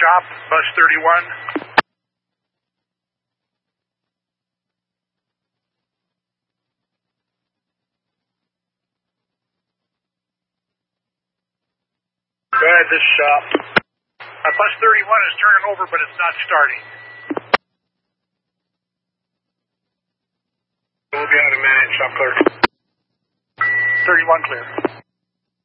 shop, bus 31. Go ahead, this shop. Bus 31 is turning over, but it's not starting. We'll be out in a minute, shop clear. 31 clear.